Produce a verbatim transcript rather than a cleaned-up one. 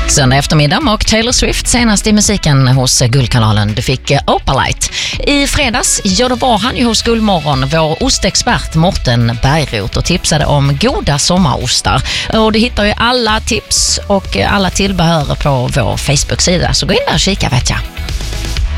Söndag eftermiddag och Taylor Swift senast i musiken hos Guldkanalen. Du fick Opalite. I fredags, ja då var han ju hos Guldmorgon, vår ostexpert Morten Bergroth, och tipsade om goda sommarostar. Och du hittar ju alla tips och alla tillbehör på vår Facebook-sida, så gå in där och kika, vet jag.